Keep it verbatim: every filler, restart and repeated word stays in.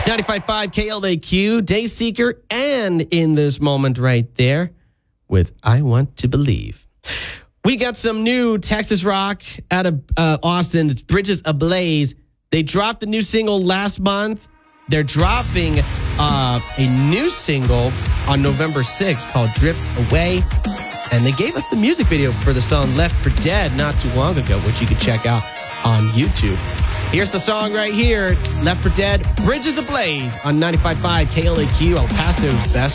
ninety-five point five K L A Q, Dayseeker, and In This Moment right there with I Want to Believe. We got some new Texas rock out of uh, Austin, Bridges Ablaze. They dropped the new single last month. They're dropping uh, a new single on November sixth called Drift Away. And they gave us the music video for the song Left for Dead not too long ago, which you can check out on YouTube. Here's the song right here. It's Left for Dead, Bridges Ablaze on ninety-five point five K L A Q, El Paso's best